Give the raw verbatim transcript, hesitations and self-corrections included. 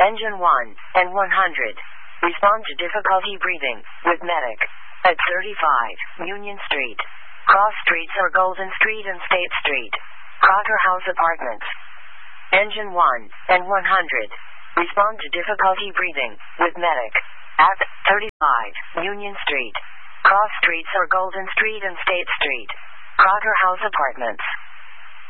Engine one and one hundred. Respond to difficulty breathing with medic. At thirty-five, Union Street. Cross streets are Golden Street and State Street. Crocker House Apartments. Engine one and one hundred. Respond to difficulty breathing with medic. At thirty-five, Union Street. Cross streets are Golden Street and State Street. Crocker House Apartments.